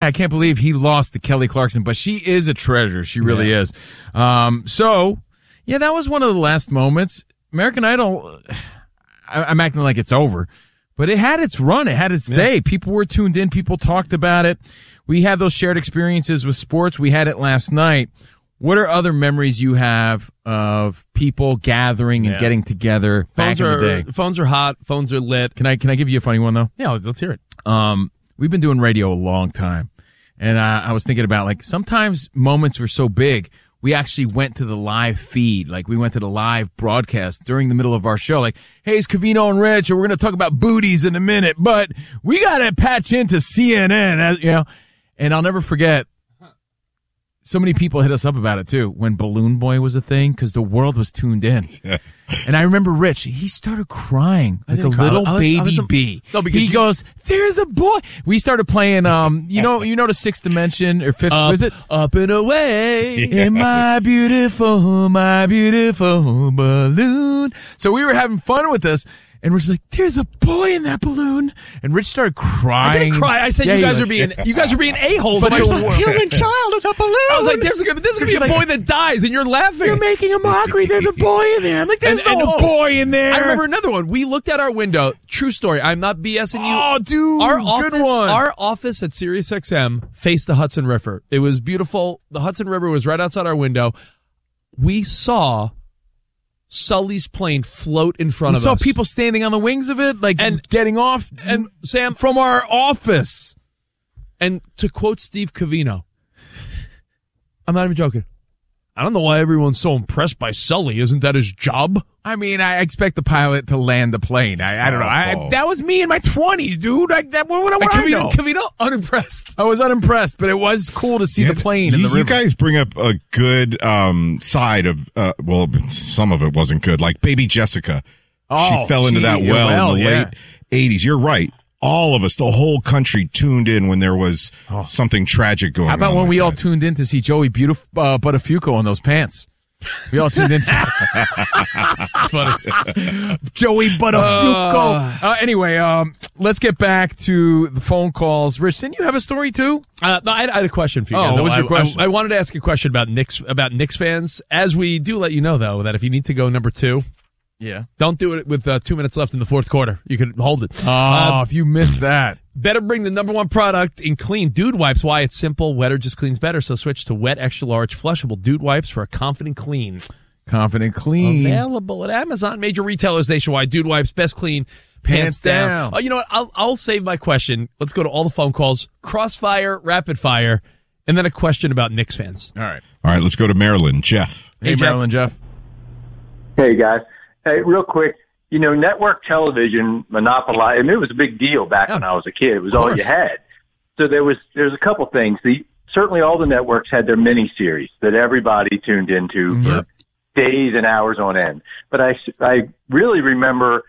I can't believe he lost to Kelly Clarkson, but she is a treasure. She really is. So, yeah, that was one of the last moments. American Idol, I'm acting like it's over, but it had its run. It had its day. People were tuned in. People talked about it. We had those shared experiences with sports. We had it last night. What are other memories you have of people gathering and getting together back in the day? Phones are hot. Phones are lit. Can I give you a funny one, though? Yeah, let's hear it. We've been doing radio a long time, and I was thinking about, like, sometimes moments were so big, we actually went to the live feed. Like, we went to the live broadcast during the middle of our show. Like, hey, it's Covino and Rich, and we're going to talk about booties in a minute, but we got to patch into CNN, you know. And I'll never forget, so many people hit us up about it, too, when Balloon Boy was a thing, because the world was tuned in. And I remember Rich, he started crying like a little baby bee. No, because he goes, there's a boy. We started playing, you know the Sixth Dimension, or Fifth, was it? Up and away. In my beautiful balloon. So we were having fun with this. And Rich was like, there's a boy in that balloon. And Rich started crying. I didn't cry. I said you guys are being a-holes. But human child in a balloon. I was like, there's going to be a boy that dies, and you're laughing. You're making a mockery. There's a boy in there. I'm like, there's no boy in there. I remember another one. We looked out our window. True story. I'm not BSing you. Oh, dude. Our office at SiriusXM faced the Hudson River. It was beautiful. The Hudson River was right outside our window. We saw Sully's plane float in front of us. We saw people standing on the wings of it, like, and getting off. And Sam, from our office. And to quote Steve Covino, I'm not even joking, I don't know why everyone's so impressed by Sully. Isn't that his job? I mean, I expect the pilot to land the plane. I don't know. That was me in my 20s, dude. What I know? Covino, unimpressed. I was unimpressed, but it was cool to see the plane in the river. You guys bring up a good side of, well, some of it wasn't good. Like Baby Jessica. She fell into that well in the late 80s. You're right. All of us, the whole country tuned in when there was something tragic going on. How about when like we all that? tuned in to see Joey Buttafuoco in those pants? We all tuned in. It's funny. Joey Buttafuoco. Anyway, let's get back to the phone calls. Rich, didn't you have a story too? No, I had a question for you guys. What was your question? I wanted to ask a question about Knicks fans. As we do let you know, though, that if you need to go number 2, don't do it with 2 minutes left in the fourth quarter. You can hold it. If you missed that. Better bring the number 1 product in clean Dude Wipes. Why? It's simple. Wetter just cleans better. So switch to wet, extra large, flushable Dude Wipes for a confident clean. Confident clean. Available at Amazon. Major retailers nationwide. Dude Wipes. Best clean. Pants down. Oh, you know what? I'll save my question. Let's go to all the phone calls. Crossfire, rapid fire, and then a question about Knicks fans. All right. Let's go to Maryland. Jeff. Hey, Maryland, Jeff. Hey, guys. Hey, real quick. You know, network television monopolized. I mean, it was a big deal back when I was a kid. It was all you had. So there's a couple things. Certainly all the networks had their mini-series that everybody tuned into for days and hours on end. But I really remember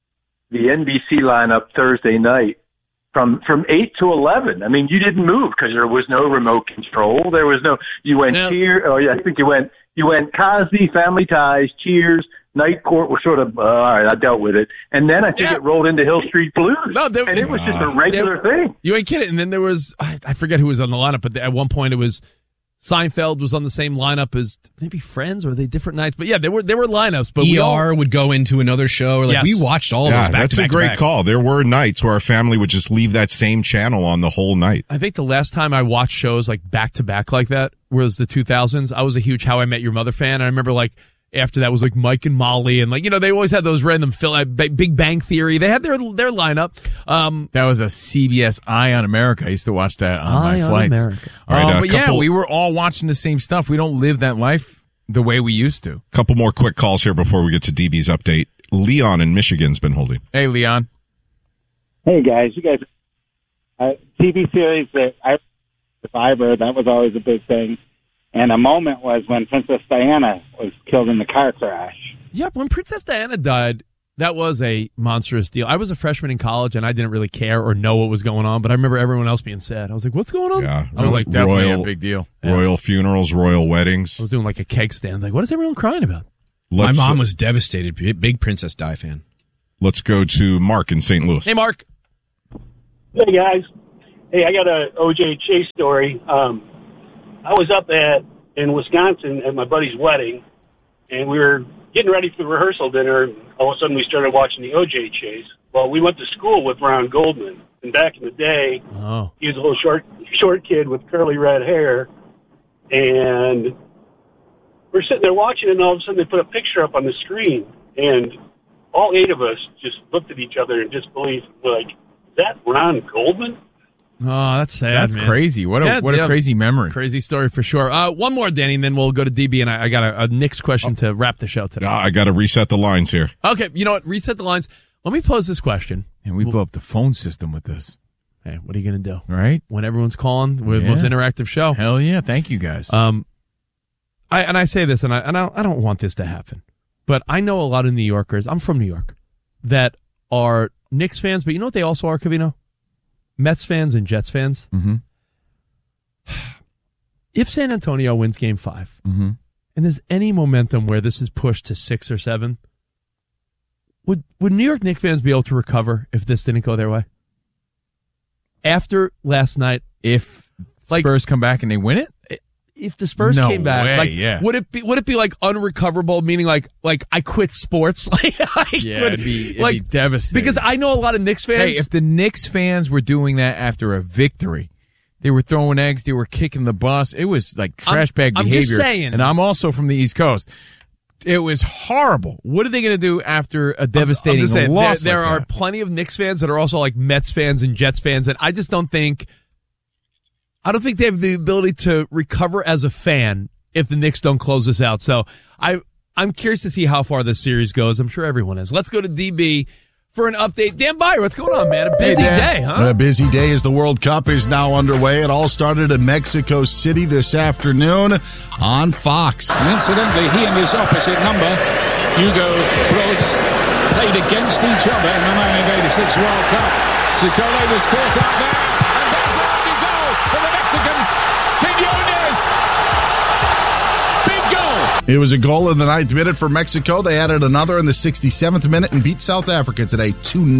the NBC lineup Thursday night from 8 to 11. I mean, you didn't move because there was no remote control. There was no, you went Cheers. Oh, yeah, I think you went Cosby, Family Ties, Cheers, Night Court was sort of, all right, I dealt with it. And then I think it rolled into Hill Street Blues. And it was just a regular thing. You ain't kidding. And then there was, I forget who was on the lineup, but at one point it was Seinfeld was on the same lineup as maybe Friends, or were they different nights? But yeah, there were lineups. But ER would go into another show. We watched all of those back that's to a back great to back. call. There were nights where our family would just leave that same channel on the whole night. I think the last time I watched shows like back to back like that was the 2000s. I was a huge How I Met Your Mother fan. I remember like after that was like Mike and Molly, and like, you know, they always had those random Big Bang Theory. They had their lineup. That was a CBS Eye on America. I used to watch that on my flights. America. But we were all watching the same stuff. We don't live that life the way we used to. Couple more quick calls here before we get to DB's update. Leon in Michigan's been holding. Hey, Leon. Hey, guys. You guys, TV series that Survivor, that was always a big thing. And a moment was when Princess Diana was killed in the car crash. Yep, when Princess Diana died, that was a monstrous deal. I was a freshman in college, and I didn't really care or know what was going on, but I remember everyone else being sad. I was like, what's going on? Yeah, I was like, definitely a big deal. Royal funerals, royal weddings. I was doing like a keg stand. Like, what is everyone crying about? My mom was devastated. Big Princess Di fan. Let's go to Mark in St. Louis. Hey, Mark. Hey, guys. Hey, I got a O.J. Chase story. I was up in Wisconsin at my buddy's wedding, and we were getting ready for the rehearsal dinner, and all of a sudden we started watching the O.J. Chase. Well, we went to school with Ron Goldman, and back in the day, he was a little short kid with curly red hair, and we're sitting there watching it, and all of a sudden they put a picture up on the screen, and all 8 of us just looked at each other and disbelief. We're like, is that Ron Goldman? Oh, that's sad. That's man. Crazy. What a crazy memory. Crazy story for sure. One more, Danny, and then we'll go to DB, and I got a Knicks question to wrap the show today. I got to reset the lines here. Okay, you know what? Reset the lines. Let me pose this question. And we blew up the phone system with this. Hey, what are you going to do? Right? When everyone's calling, we're the most interactive show. Hell yeah. Thank you, guys. I say this, and I don't want this to happen, but I know a lot of New Yorkers, I'm from New York, that are Knicks fans, but you know what they also are, Covino? Mets fans and Jets fans. Mm-hmm. If San Antonio wins Game 5, and there's any momentum where this is pushed to 6 or 7, would New York Knicks fans be able to recover if this didn't go their way? After last night, if Spurs come back and they win it? If the Spurs came back, would it be like unrecoverable? Meaning like I quit sports. It'd be devastating. Because I know a lot of Knicks fans. Hey, if the Knicks fans were doing that after a victory, they were throwing eggs, they were kicking the bus. It was like trash bag behavior. I'm just saying. And I'm also from the East Coast. It was horrible. What are they going to do after a devastating loss? There are plenty of Knicks fans that are also like Mets fans and Jets fans, and I just don't think they have the ability to recover as a fan if the Knicks don't close this out. So I'm curious to see how far this series goes. I'm sure everyone is. Let's go to DB for an update. Dan Byer, what's going on, man? A busy day, huh? A busy day as the World Cup is now underway. It all started in Mexico City this afternoon on Fox. And incidentally, he and his opposite number, Hugo Bros, played against each other in the 1986 World Cup. Sotole was caught up there. For the Mexicans, Quinones. Big goal. It was a goal in the 9th minute for Mexico. They added another in the 67th minute and beat South Africa today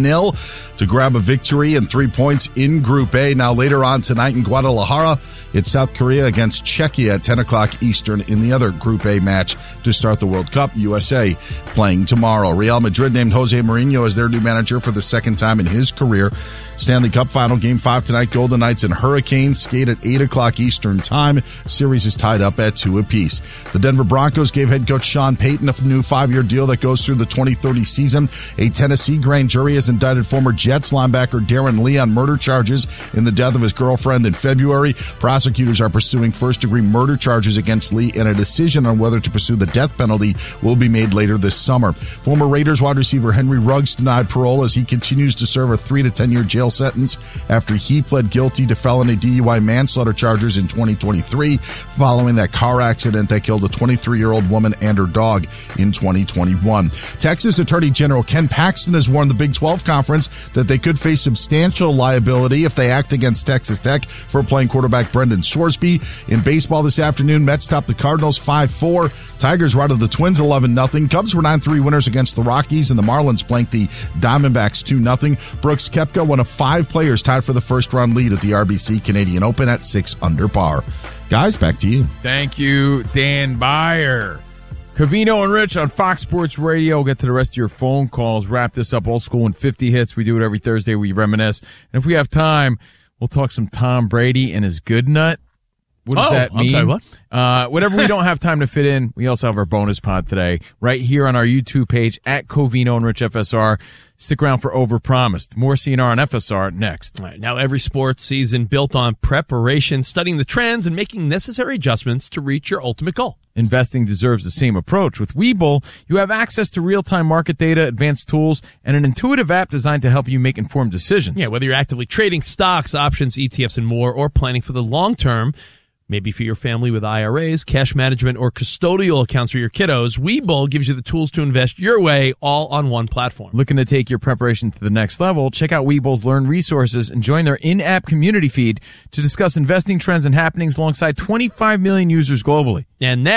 2-0 to grab a victory and 3 points in Group A. Now later on tonight in Guadalajara, it's South Korea against Czechia at 10 o'clock Eastern in the other Group A match to start the World Cup. USA playing tomorrow. Real Madrid named Jose Mourinho as their new manager for the second time in his career. Stanley Cup final, Game 5 tonight. Golden Knights and Hurricanes skate at 8 o'clock Eastern time. Series is tied up at 2 apiece. The Denver Broncos gave head coach Sean Payton a new 5-year deal that goes through the 2030 season. A Tennessee grand jury has indicted former Jets linebacker Darren Lee on murder charges in the death of his girlfriend in February. Prosecutors are pursuing first-degree murder charges against Lee, and a decision on whether to pursue the death penalty will be made later this summer. Former Raiders wide receiver Henry Ruggs denied parole as he continues to serve a 3 to 10 year jail sentence after he pled guilty to felony DUI manslaughter charges in 2023 following that car accident that killed a 23-year-old woman and her dog in 2021. Texas Attorney General Ken Paxton has warned the Big 12 Conference that they could face substantial liability if they act against Texas Tech for playing quarterback Brendan Sorsby. In baseball this afternoon, Mets topped the Cardinals 5-4. Tigers routed the Twins 11-0. Cubs were 9-3 winners against the Rockies, and the Marlins blanked the Diamondbacks 2-0. Brooks Koepka, one of 5 players tied for the first-round lead at the RBC Canadian Open at 6 under par. Guys, back to you. Thank you, Dan Byer. Covino and Rich on Fox Sports Radio. We'll get to the rest of your phone calls. Wrap this up old school in 50 hits. We do it every Thursday. We reminisce. And if we have time, we'll talk some Tom Brady and his good nut. What does that mean? I'm sorry, what? Whatever we don't have time to fit in, we also have our bonus pod today right here on our YouTube page at Covino and Rich FSR. Stick around for Overpromised. More CNR on FSR next. All right, now every sports season built on preparation, studying the trends, and making necessary adjustments to reach your ultimate goal. Investing deserves the same approach. With Webull, you have access to real-time market data, advanced tools, and an intuitive app designed to help you make informed decisions. Yeah, whether you're actively trading stocks, options, ETFs, and more, or planning for the long term, maybe for your family with IRAs, cash management, or custodial accounts for your kiddos, Webull gives you the tools to invest your way all on one platform. Looking to take your preparation to the next level? Check out Webull's Learn resources and join their in-app community feed to discuss investing trends and happenings alongside 25 million users globally. And now,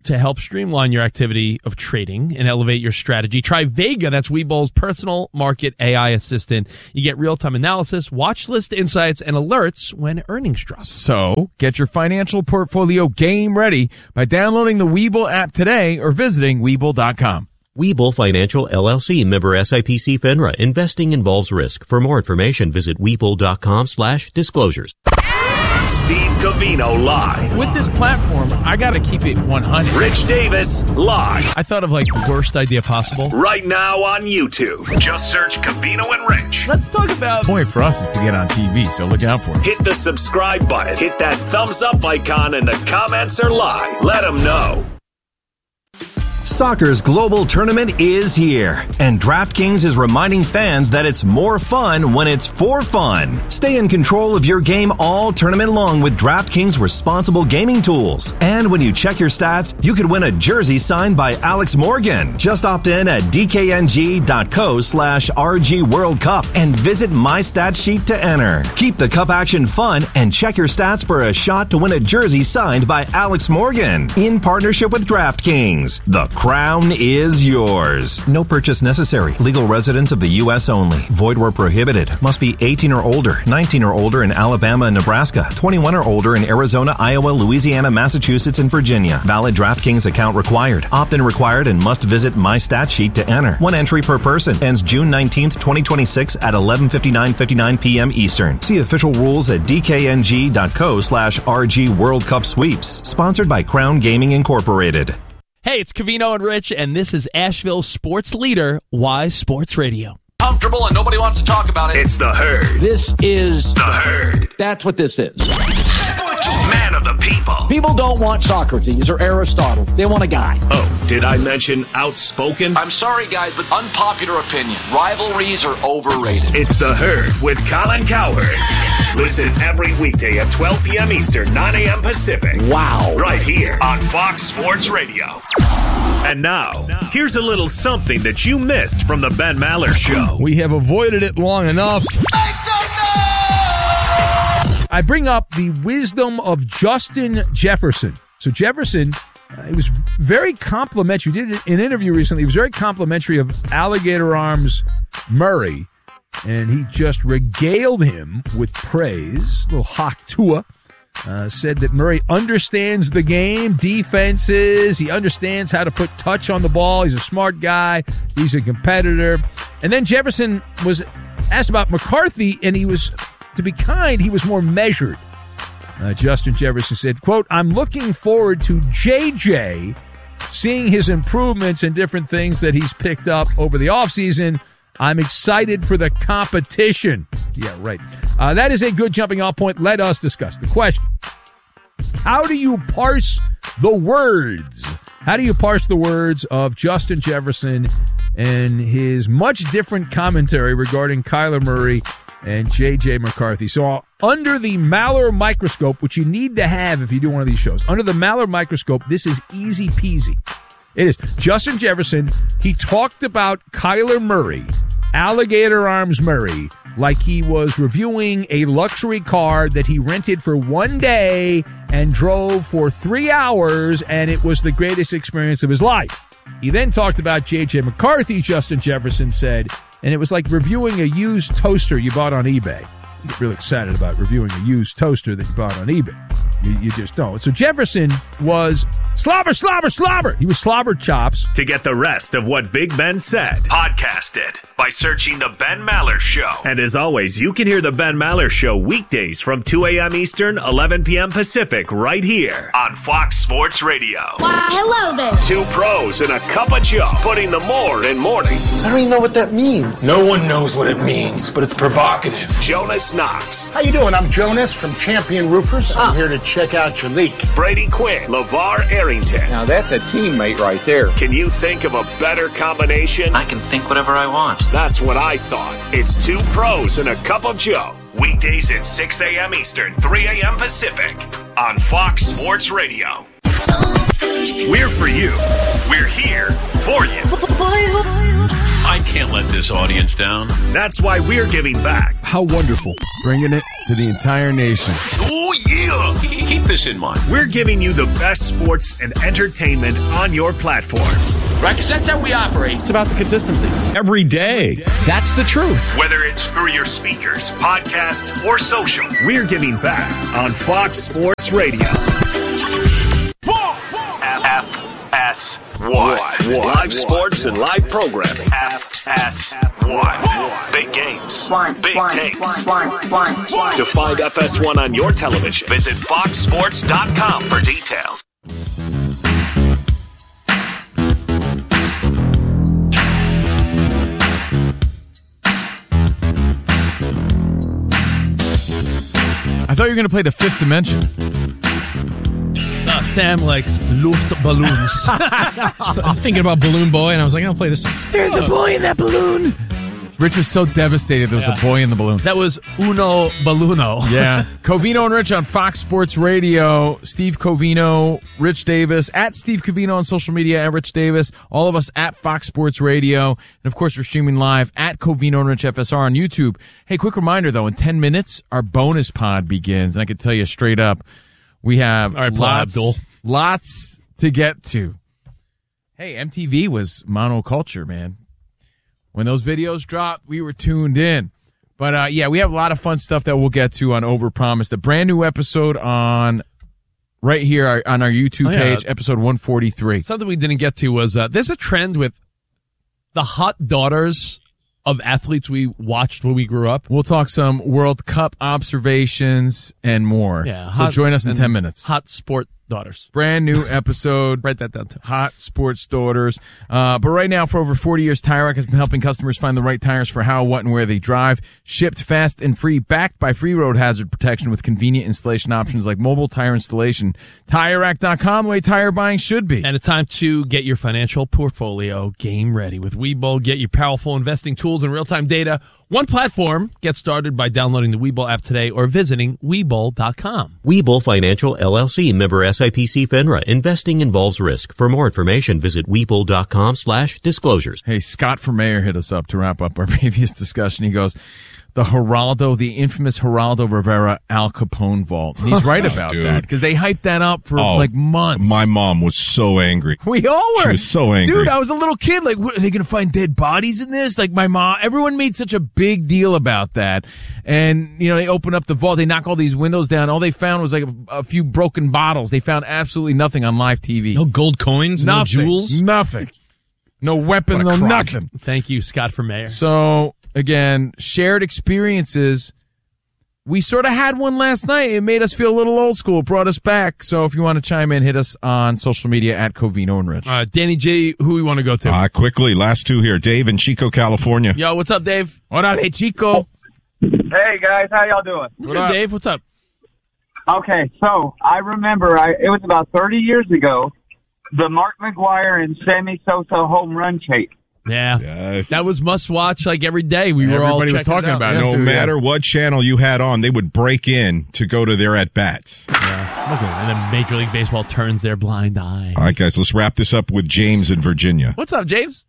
to help streamline your activity of trading and elevate your strategy. Try Vega, that's Webull's personal market AI assistant. You get real-time analysis, watch list insights, and alerts when earnings drop. So, get your financial portfolio game ready by downloading the Webull app today or visiting Webull.com. Webull Financial LLC, member SIPC FINRA. Investing involves risk. For more information, visit Webull.com/disclosures. Steve Covino live. With this platform, I got to keep it 100. Rich Davis live. I thought of like the worst idea possible. Right now on YouTube. Just search Covino and Rich. Let's talk about... The point for us is to get on TV, so look out for it. Hit the subscribe button. Hit that thumbs up icon, and the comments are live. Let them know. Soccer's global tournament is here, and DraftKings is reminding fans that it's more fun when it's for fun. Stay in control of your game all tournament long with DraftKings responsible gaming tools. And when you check your stats, you could win a jersey signed by Alex Morgan. Just opt in at dkng.co/RG World Cup and visit My Stat Sheet to enter. Keep the cup action fun and check your stats for a shot to win a jersey signed by Alex Morgan. In partnership with DraftKings, the crown is yours. No purchase necessary. Legal residents of the U.S. only. Void where prohibited. Must be 18 or older, 19 or older in Alabama and Nebraska, 21 or older in Arizona, Iowa, Louisiana, Massachusetts, and Virginia. Valid DraftKings account required. Opt-in required and must visit My Stat Sheet to enter. One entry per person. Ends June 19th, 2026 at 11:59 p.m. Eastern. See official rules at dkng.co/RG World Cup Sweeps. Sponsored by Crown Gaming Incorporated. Hey, it's Covino and Rich, and this is Asheville's sports leader, Wise Sports Radio. Comfortable and nobody wants to talk about it. It's The Herd. This is The Herd. That's what this is. Man of the people. People don't want Socrates or Aristotle. They want a guy. Oh, did I mention outspoken? I'm sorry, guys, but unpopular opinion. Rivalries are overrated. It's The Herd with Colin Cowherd. Listen every weekday at 12 p.m. Eastern, 9 a.m. Pacific. Wow. Right here on Fox Sports Radio. And now, here's a little something that you missed from the Ben Maller Show. We have avoided it long enough. Make some noise! I bring up the wisdom of Justin Jefferson. So Jefferson, he was very complimentary. He did an interview recently. He was very complimentary of Alligator Arms Murray. And he just regaled him with praise. A little hawk Tua. Said that Murray understands the game, defenses. He understands how to put touch on the ball. He's a smart guy. He's a competitor. And then Jefferson was asked about McCarthy, and he was, to be kind, he was more measured. Justin Jefferson said, quote, "I'm looking forward to JJ seeing his improvements and different things that he's picked up over the offseason. I'm excited for the competition." Yeah, right. That is a good jumping off point. Let us discuss the question. How do you parse the words? How do you parse the words of Justin Jefferson and his much different commentary regarding Kyler Murray and J.J. McCarthy? So under the Maller microscope, which you need to have if you do one of these shows, under the Maller microscope, this is easy peasy. It is. Justin Jefferson, he talked about Kyler Murray, Alligator Arms Murray, like he was reviewing a luxury car that he rented for one day and drove for 3 hours, and it was the greatest experience of his life. He then talked about J.J. McCarthy, Justin Jefferson said, and it was like reviewing a used toaster you bought on eBay. You get really excited about reviewing a used toaster that you bought on eBay. You just don't. So Jefferson was slobber. He was slobber chops. To get the rest of what Big Ben said, podcast it by searching The Ben Maller Show. And as always, you can hear The Ben Maller Show weekdays from 2 a.m. Eastern, 11 p.m. Pacific, right here on Fox Sports Radio. Why, hello there. Two pros and a cup of Joe, putting the more in mornings. I don't even know what that means. No one knows what it means, but it's provocative. Jonas Knox. How you doing? I'm Jonas from Champion Roofers. I'm here to check out your leak. Brady Quinn. LeVar Arrington. Now that's a teammate right there. Can you think of a better combination? I can think whatever I want. That's what I thought. It's two pros and a cup of Joe. Weekdays at 6 a.m. Eastern, 3 a.m. Pacific on Fox Sports Radio. We're for you. We're here for you. I can't let this audience down. That's why we're giving back. How wonderful. Bringing it to the entire nation. Oh, yeah. Keep Keep this in mind. We're giving you the best sports and entertainment on your platforms. Right, because that's how we operate. It's about the consistency. Every day. That's the truth. Whether it's through your speakers, podcast, or social, we're giving back on Fox Sports Radio. FS1. Live sports and live programming. FS1. Big games. Big takes. To find FS1 on your television, visit foxsports.com for details. I thought you were going to play The Fifth Dimension. Sam likes Luftballons. I'm thinking about Balloon Boy, and I was like, I'll play this song. There's a boy in that balloon. Rich was so devastated there was a boy in the balloon. That was Uno Balluno. Yeah. Covino and Rich on Fox Sports Radio. Steve Covino, Rich Davis, at Steve Covino on social media, and Rich Davis. All of us at Fox Sports Radio. And, of course, we're streaming live at Covino and Rich FSR on YouTube. Hey, quick reminder, though, in 10 minutes, our bonus pod begins. And I can tell you straight up, we have lots to get to. Hey, MTV was monoculture, man. When those videos dropped, we were tuned in. But, we have a lot of fun stuff that we'll get to on Overpromised. A brand new episode on right here on our YouTube page, episode 143. Something we didn't get to was there's a trend with the hot daughters of athletes we watched when we grew up. We'll talk some World Cup observations and more. Yeah, so join us in 10 minutes. Hot sport daughters. Brand new episode. Write that down too. Hot sports daughters. But right now, for over 40 years, Tire Rack has been helping customers find the right tires for how, what, and where they drive. Shipped fast and free, backed by free road hazard protection with convenient installation options like mobile tire installation. TireRack.com, the way tire buying should be. And it's time to get your financial portfolio game ready. With Webull, get your powerful investing tools and real-time data. One platform. Get started by downloading the Webull app today or visiting Webull.com. Webull Financial LLC, member SIPC FINRA. Investing involves risk. For more information, visit Webull.com/disclosures. Hey, Scott from Mayor hit us up to wrap up our previous discussion. He goes, the infamous Geraldo Rivera Al Capone vault. And he's right about that because they hyped that up for like months. My mom was so angry. We all were. She was so angry. Dude, I was a little kid. Like, what, are they going to find dead bodies in this? Like, my mom, everyone made such a big deal about that. And, they open up the vault. They knock all these windows down. All they found was like a few broken bottles. They found absolutely nothing on live TV. No gold coins, nothing, no jewels. Nothing. No weapon, no nothing. Thank you, Scott from Mayor. So, again, shared experiences. We sort of had one last night. It made us feel a little old school. It brought us back. So if you want to chime in, hit us on social media at Covino and Rich. Danny G, who we want to go to? Quickly, last two here. Dave in Chico, California. Yo, what's up, Dave? What up, hey, Chico? Hey, guys. How y'all doing? Good, Dave. What's up? Okay, so I remember it was about 30 years ago, the Mark McGwire and Sammy Sosa home run chase. Yeah, yes. That was must watch like every day. Everybody was talking about it. No matter what channel you had on, they would break in to go to their at-bats. Yeah, okay. And then Major League Baseball turns their blind eye. All right, guys, let's wrap this up with James in Virginia. What's up, James?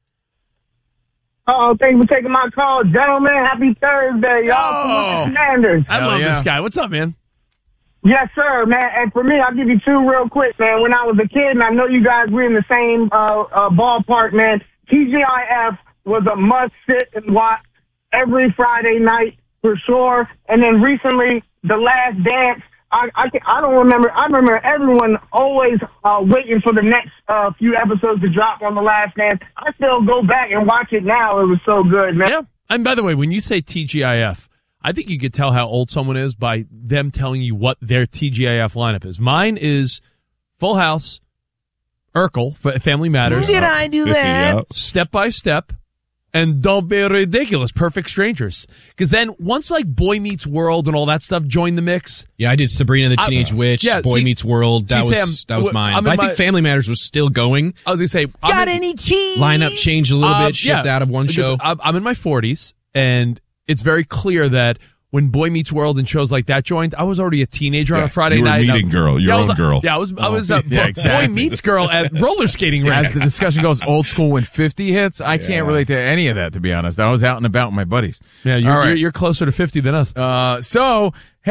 Oh, thank you for taking my call, gentlemen. Happy Thursday, y'all. Commanders. I love this guy. What's up, man? Yes, sir, man. And for me, I'll give you two real quick, man. When I was a kid, and I know you guys were in the same ballpark, man, TGIF was a must sit and watch every Friday night for sure. And then recently, The Last Dance. I don't remember. I remember everyone always waiting for the next few episodes to drop on The Last Dance. I still go back and watch it now. It was so good, man. Yeah. And by the way, when you say TGIF, I think you could tell how old someone is by them telling you what their TGIF lineup is. Mine is Full House, Urkel, Family Matters. Did I do that? Yep. Step by Step, and Don't Be Ridiculous, Perfect Strangers. Because then once like Boy Meets World and all that stuff joined the mix. Yeah, I did Sabrina the Teenage Witch, Boy Meets World. That was mine. But I think Family Matters was still going. I was going to say. Got any cheese? Lineup changed a little bit, shipped out of one show. I'm in my 40s, and it's very clear that when Boy Meets World and shows like that joined, I was already a teenager on a Friday night. You were meeting girl, your own girl. Yeah, I was Boy Meets Girl at roller skating rink. As the discussion goes, old school when 50 hits, I can't relate to any of that, to be honest. I was out and about with my buddies. Yeah, you're closer to 50 than us. So, hey,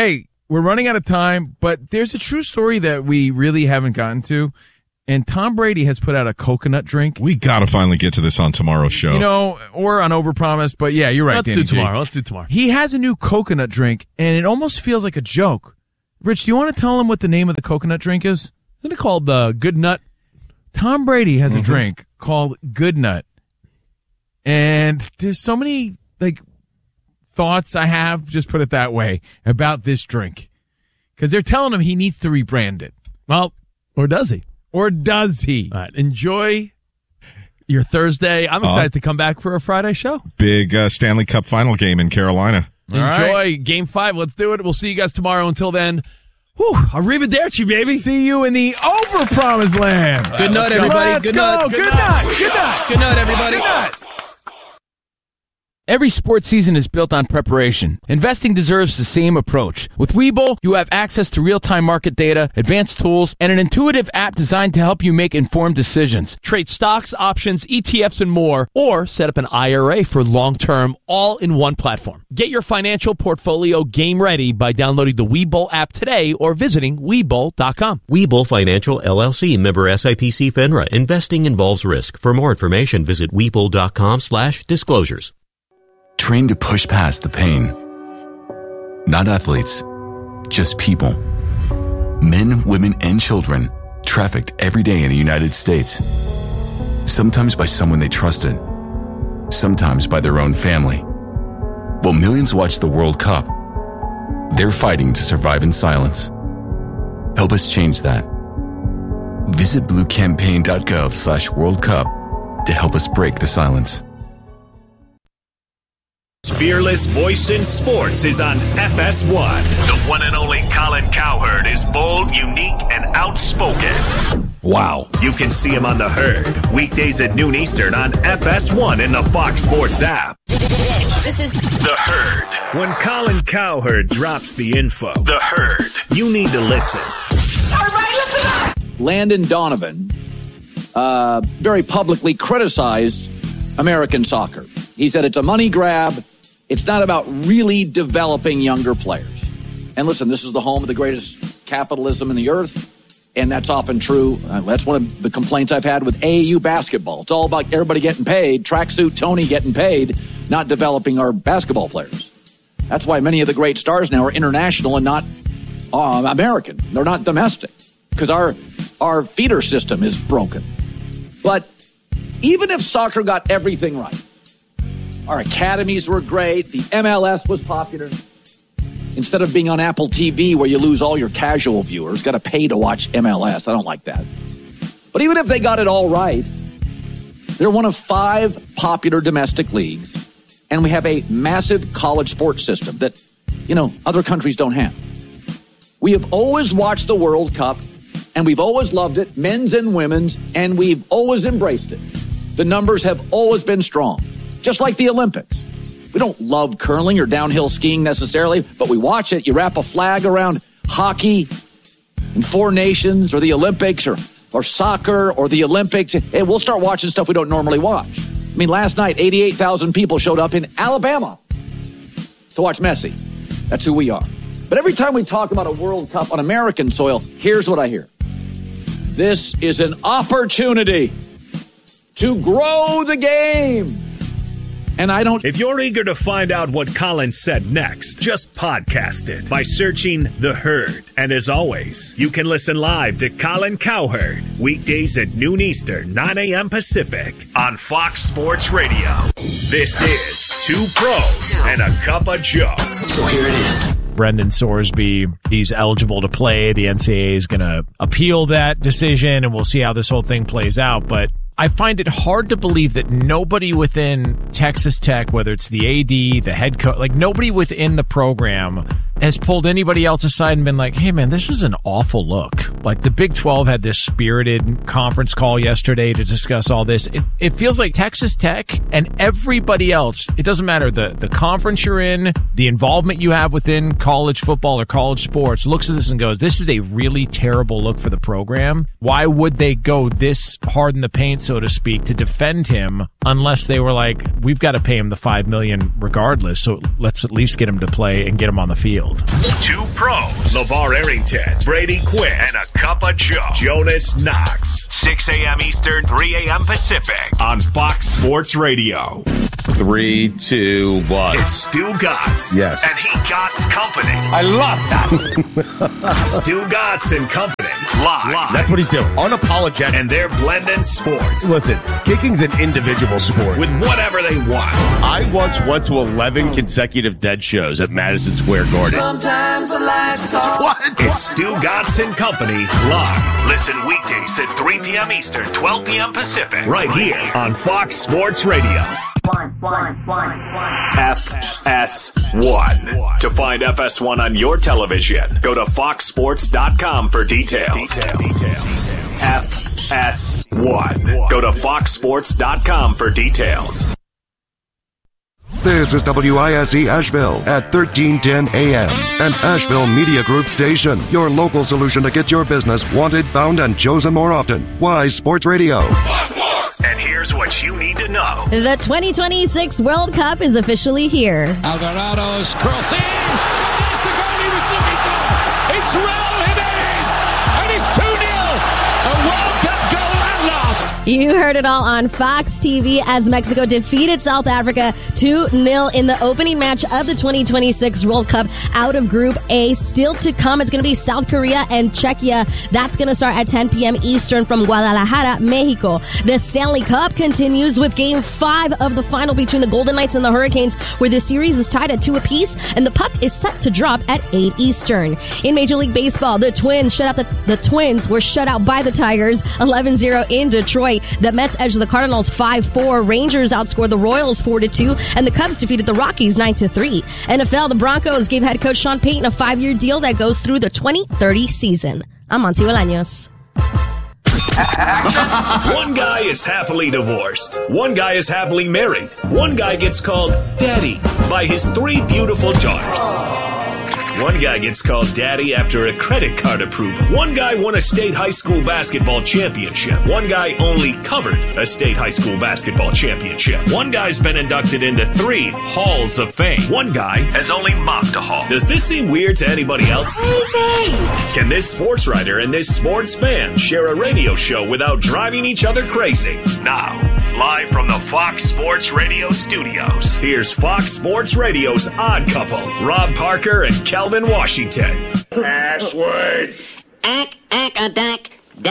we're running out of time, but there's a true story that we really haven't gotten to. And Tom Brady has put out a coconut drink. We got to finally get to this on tomorrow's show. You know, or on Overpromise, but yeah, you're right. Let's do tomorrow. He has a new coconut drink, and it almost feels like a joke. Rich, do you want to tell him what the name of the coconut drink is? Isn't it called the Good Nut? Tom Brady has a drink called Good Nut. And there's so many, thoughts I have, just put it that way, about this drink. Because they're telling him he needs to rebrand it. Well, or does he? Or does he? All right, enjoy your Thursday. I'm excited to come back for a Friday show. Big Stanley Cup final game in Carolina. Enjoy Game 5. Let's do it. We'll see you guys tomorrow. Until then, arrivederci, baby. See you in the Overpromise land. Good night, everybody. Good night. Good night. Good night, everybody. Good night. Every sports season is built on preparation. Investing deserves the same approach. With Webull, you have access to real-time market data, advanced tools, and an intuitive app designed to help you make informed decisions. Trade stocks, options, ETFs, and more, or set up an IRA for long-term, all in one platform. Get your financial portfolio game ready by downloading the Webull app today or visiting Webull.com. Webull Financial LLC, member SIPC FINRA. Investing involves risk. For more information, visit Webull.com/disclosures. Trained to push past the pain. Not athletes, just people. Men, women, and children trafficked every day in the United States. Sometimes by someone they trusted, sometimes by their own family. While millions watch the World Cup, they're fighting to survive in silence. Help us change that. Visit bluecampaign.gov/World Cup to help us break the silence. Fearless voice in sports is on FS1. The one and only Colin Cowherd is bold, unique, and outspoken. Wow. You can see him on The Herd, weekdays at noon Eastern on FS1 in the Fox Sports app. This is The Herd. When Colin Cowherd drops the info, The Herd, you need to listen. Everybody listen up! Landon Donovan very publicly criticized American soccer. He said it's a money grab. It's not about really developing younger players. And listen, this is the home of the greatest capitalism in the earth, and that's often true. That's one of the complaints I've had with AAU basketball. It's all about everybody getting paid, tracksuit Tony getting paid, not developing our basketball players. That's why many of the great stars now are international and not American. They're not domestic because our feeder system is broken. But even if soccer got everything right, our academies were great, the MLS was popular, instead of being on Apple TV where you lose all your casual viewers, got to pay to watch MLS. I don't like that. But even if they got it all right, they're one of 5 popular domestic leagues, and we have a massive college sports system that, other countries don't have. We have always watched the World Cup, and we've always loved it, men's and women's, and we've always embraced it. The numbers have always been strong, just like the Olympics. We don't love curling or downhill skiing necessarily, but we watch it. You wrap a flag around hockey in 4 nations or the Olympics or soccer or the Olympics. Hey, we'll start watching stuff we don't normally watch. I mean, last night, 88,000 people showed up in Alabama to watch Messi. That's who we are. But every time we talk about a World Cup on American soil, here's what I hear. This is an opportunity to grow the game. And I don't... If you're eager to find out what Colin said next, just podcast it by searching The Herd. And as always, you can listen live to Colin Cowherd, weekdays at noon Eastern, 9 a.m. Pacific, on Fox Sports Radio. This is 2 Pros and a Cup of Joe. So here it is. Brendan Sorsby, he's eligible to play. The NCAA is going to appeal that decision, and we'll see how this whole thing plays out. But I find it hard to believe that nobody within Texas Tech, whether it's the AD, the head coach, nobody within the program has pulled anybody else aside and been like, hey, man, this is an awful look. The Big 12 had this spirited conference call yesterday to discuss all this. It feels like Texas Tech and everybody else, it doesn't matter the conference you're in, the involvement you have within college football or college sports, looks at this and goes, this is a really terrible look for the program. Why would they go this hard in the paint, so to speak, to defend him unless they were like, we've got to pay him the $5 million regardless, so let's at least get him to play and get him on the field. Two pros, LeVar Arrington, Brady Quinn, and a cup of Joe, Jonas Knox. 6 a.m. Eastern, 3 a.m. Pacific on Fox Sports Radio. 3, 2, 1. It's Stu Gatz. Yes. And he Gatz Company. I love that. Stu Gatz and Company. Live. That's what he's doing. Unapologetic. And they're blending sports. Listen, kicking's an individual sport. With whatever they want. I once went to 11 consecutive Dead shows at Madison Square Garden. Sometimes the lights are... What? It's Stu Gatz and Company live. Listen weekdays at 3 p.m. Eastern, 12 p.m. Pacific. Right here on Fox Sports Radio. FS1. To find FS1 on your television, go to foxsports.com for details. FS1. Go to foxsports.com for details. This is WISE Asheville at 1310 AM, an Asheville Media Group station. Your local solution to get your business wanted, found, and chosen more often. Wise Sports Radio. And here's what you need to know. The 2026 World Cup is officially here. Alvarado's crossing. That's the goal he was looking for. It's Raul Jimenez. And it's 2-0. A World Cup goal at last. You heard it all on Fox TV as Mexico defeated South Africa 2-0 in the opening match of the 2026 World Cup out of Group A. Still to come, it's going to be South Korea and Czechia. That's going to start at 10 p.m. Eastern from Guadalajara, Mexico. The Stanley Cup continues with Game 5 of the final between the Golden Knights and the Hurricanes, where the series is tied at 2 apiece, and the puck is set to drop at 8 Eastern. In Major League Baseball, the Twins were shut out by the Tigers 11-0 in Detroit. The Mets edged the Cardinals 5-4. Rangers outscored the Royals 4-2. And the Cubs defeated the Rockies 9-3. NFL, the Broncos gave head coach Sean Payton a 5-year deal that goes through the 2030 season. I'm Monty Bolaños. One guy is happily divorced. One guy is happily married. One guy gets called Daddy by his 3 beautiful daughters. One guy gets called Daddy after a credit card approval. One guy won a state high school basketball championship. One guy only covered a state high school basketball championship. One guy's been inducted into 3 halls of fame. One guy has only mopped a hall. Does this seem weird to anybody else? Can this sports writer and this sports fan share a radio show without driving each other crazy? Now, live from the Fox Sports Radio studios, here's Fox Sports Radio's Odd Couple, Rob Parker and Calvin Washington. Password. Ack,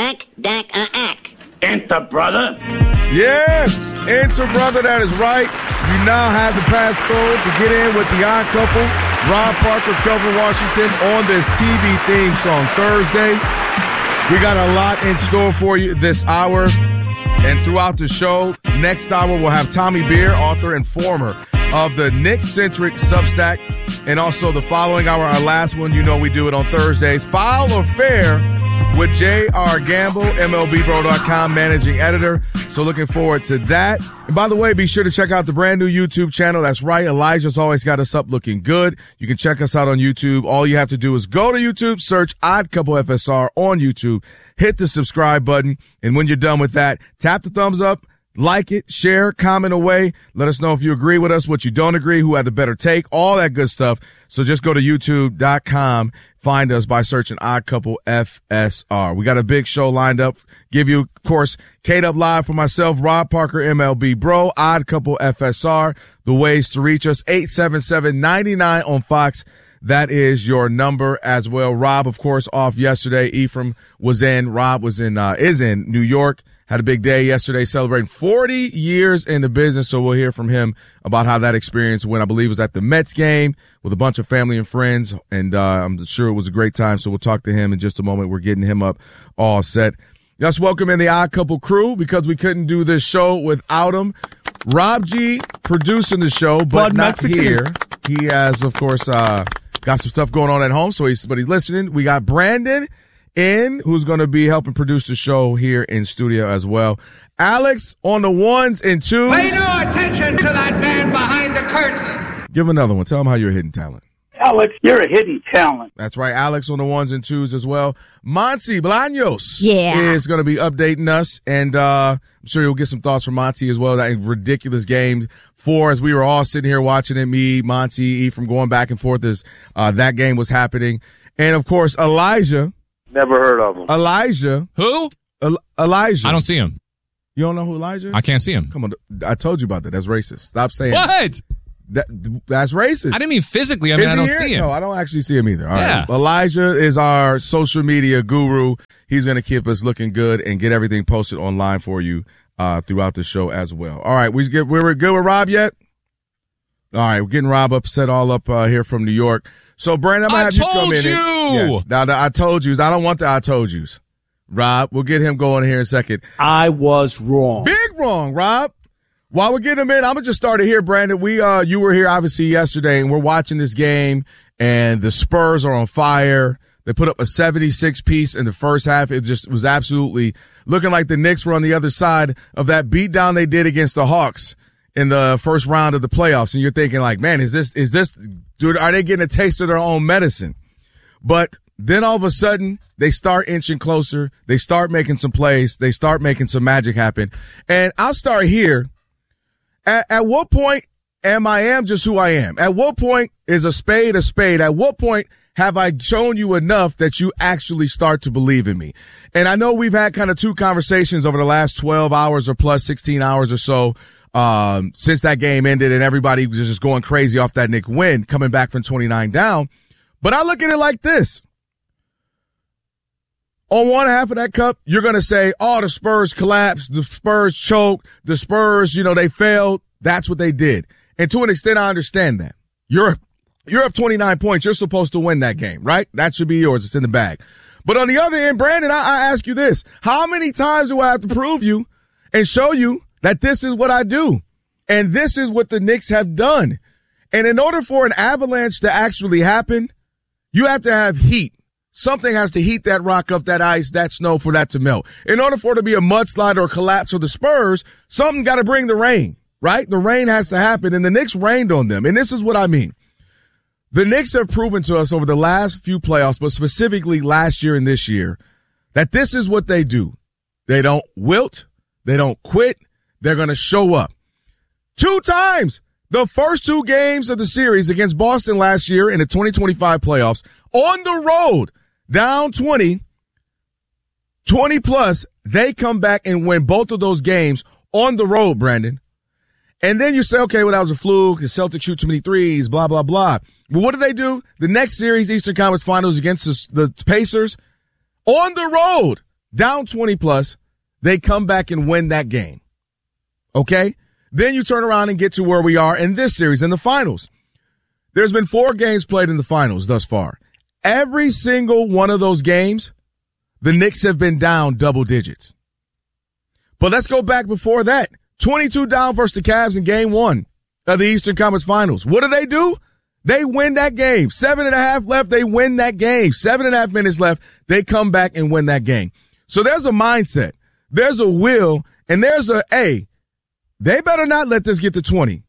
Enter, brother. Yes, enter, brother. That is right. You now have the passcode to get in with the Odd Couple, Rob Parker, Calvin Washington, on this TV theme song Thursday. We got a lot in store for you this hour. And throughout the show, next hour we'll have Tommy Beer, author and former of the Knicks-centric Substack. And also the following hour, our last one, you know we do it on Thursdays, Foul or Fair with J.R. Gamble, MLBBro.com managing editor. So looking forward to that. And by the way, be sure to check out the brand new YouTube channel. That's right. Elijah's always got us up looking good. You can check us out on YouTube. All you have to do is go to YouTube, search Odd Couple FSR on YouTube, hit the subscribe button. And when you're done with that, tap the thumbs up, like it, share, comment away. Let us know if you agree with us, what you don't agree, who had the better take, all that good stuff. So just go to youtube.com. Find us by searching Odd Couple FSR. We got a big show lined up. Give you, of course, K-Dub Live for myself, Rob Parker, MLB Bro, Odd Couple FSR. The ways to reach us, 877-99 on Fox. That is your number as well. Rob, of course, off yesterday. Ephraim was in. Rob was in, is in New York. Had a big day yesterday celebrating 40 years in the business. So we'll hear from him about how that experience went. I believe it was at the Mets game with a bunch of family and friends. And, I'm sure it was a great time. So we'll talk to him in just a moment. We're getting him up all set. Let's welcome in the Odd Couple crew because we couldn't do this show without him. Rob G producing the show, but Blood not Mexican. here. He has, of course, got some stuff going on at home. So he's listening. We got Brandon in, who's going to be helping produce the show here in studio as well. Alex on the 1s and 2s. Pay no attention to that man behind the curtain. Give him another one. Tell him how you're a hidden talent. Alex, you're a hidden talent. That's right. Alex on the ones and twos as well. Monty Bolaños is going to be updating us, and I'm sure you'll get some thoughts from Monty as well. That ridiculous game 4 as we were all sitting here watching it, me, Monty, E from going back and forth as that game was happening. And, of course, Elijah. Never heard of him. Elijah. Who? Elijah. I don't see him. You don't know who Elijah is? I can't see him. Come on. I told you about that. That's racist. Stop saying what? That's racist. I didn't mean physically. I mean, I don't see him. No, I don't actually see him either. All yeah. right. Elijah is our social media guru. He's going to keep us looking good and get everything posted online for you throughout the show as well. All right. We're good with Rob yet? All right. We're getting Rob upset all up here from New York. So, Brandon, I'm going to have you come in. Yeah. Now, I told yous. I don't want the I told yous. Rob, we'll get him going here in a second. I was wrong. Big wrong, Rob. While we're getting him in, I'm going to just start it here, Brandon. You were here obviously yesterday, and we're watching this game, and the Spurs are on fire. They put up a 76-piece in the first half. It just was absolutely looking like the Knicks were on the other side of that beatdown they did against the Hawks in the first round of the playoffs. And you're thinking like, man, is this, dude, are they getting a taste of their own medicine? But then all of a sudden, they start inching closer. They start making some plays. They start making some magic happen. And I'll start here. At what point am I just who I am? At what point is a spade a spade? At what point have I shown you enough that you actually start to believe in me? And I know we've had kind of 2 conversations over the last 12 hours or plus 16 hours or so since that game ended, and everybody was just going crazy off that Knick win, coming back from 29 down. But I look at it like this. On one half of that cup, you're going to say, oh, the Spurs collapsed, the Spurs choked, the Spurs, they failed. That's what they did. And to an extent, I understand that. You're up 29 points. You're supposed to win that game, right? That should be yours. It's in the bag. But on the other end, Brandon, I ask you this. How many times do I have to prove you and show you that this is what I do? And this is what the Knicks have done. And in order for an avalanche to actually happen, you have to have heat. Something has to heat that rock up, that ice, that snow for that to melt. In order for it to be a mudslide or a collapse for the Spurs, something got to bring the rain, right? The rain has to happen, and the Knicks rained on them. And this is what I mean. The Knicks have proven to us over the last few playoffs, but specifically last year and this year, that this is what they do. They don't wilt. They don't quit. They're going to show up. 2 times. The first 2 games of the series against Boston last year in the 2025 playoffs on the road. Down 20 plus, they come back and win both of those games on the road, Brandon. And then you say, okay, well, that was a fluke. The Celtics shoot too many threes, blah, blah, blah. But what do? The next series, Eastern Conference Finals against the Pacers, on the road, down 20 plus, they come back and win that game. Okay? Then you turn around and get to where we are in this series, in the finals. There's been 4 games played in the finals thus far. Every single one of those games, the Knicks have been down double digits. But let's go back before that. 22 down versus the Cavs in game 1 of the Eastern Conference Finals. What do? They win that game. 7.5 left, they win that game. 7.5 minutes left, they come back and win that game. So there's a mindset. There's a will, and there's they better not let this get to 20,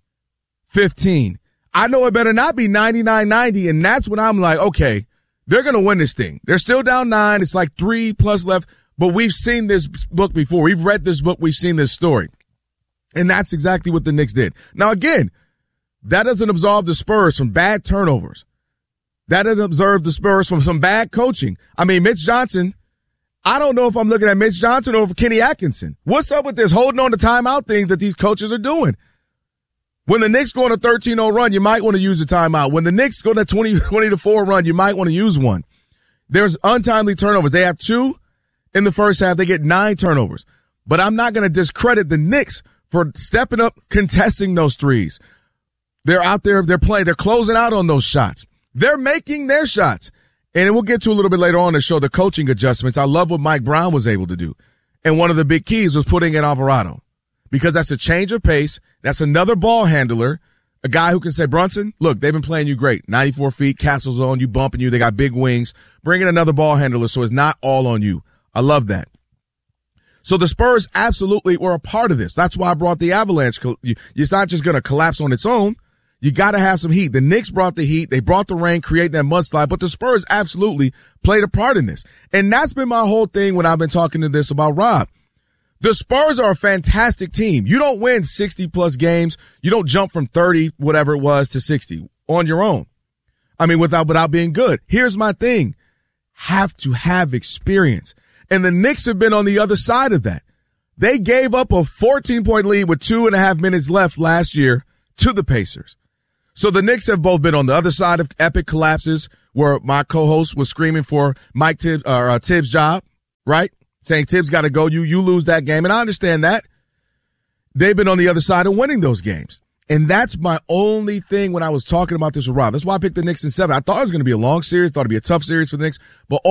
15. I know it better not be 99-90, and that's when I'm like, okay, they're going to win this thing. They're still down 9. It's like 3 plus left, but we've seen this book before. We've read this book. We've seen this story. And that's exactly what the Knicks did. Now, again, that doesn't absolve the Spurs from bad turnovers. That doesn't absolve the Spurs from some bad coaching. I mean, Mitch Johnson, I don't know if I'm looking at Mitch Johnson over Kenny Atkinson. What's up with this holding on to timeout thing that these coaches are doing? When the Knicks go on a 13-0 run, you might want to use a timeout. When the Knicks go on a 20-4 run, you might want to use one. There's untimely turnovers. They have 2 in the first half. They get 9 turnovers. But I'm not going to discredit the Knicks for stepping up, contesting those threes. They're out there. They're playing. They're closing out on those shots. They're making their shots. And we'll get to a little bit later on to show the coaching adjustments. I love what Mike Brown was able to do. And one of the big keys was putting in Alvarado. Because that's a change of pace. That's another ball handler, a guy who can say, Brunson, look, they've been playing you great. 94 feet, Castle's on you, bumping you. They got big wings. Bring in another ball handler so it's not all on you. I love that. So the Spurs absolutely were a part of this. That's why I brought the Avalanche. It's not just going to collapse on its own. You got to have some heat. The Knicks brought the heat. They brought the rain, creating that mudslide. But the Spurs absolutely played a part in this. And that's been my whole thing when I've been talking to this about Rob. The Spurs are a fantastic team. You don't win 60-plus games. You don't jump from 30, whatever it was, to 60 on your own. I mean, without being good. Here's my thing. Have to have experience. And the Knicks have been on the other side of that. They gave up a 14-point lead with 2.5 minutes left last year to the Pacers. So the Knicks have both been on the other side of epic collapses where my co-host was screaming for Mike Tibbs' job, right? Saying Tibbs got to go. You lose that game. And I understand that. They've been on the other side of winning those games. And that's my only thing when I was talking about this with Rob. That's why I picked the Knicks in 7. I thought it was going to be a long series. Thought it'd be a tough series for the Knicks. But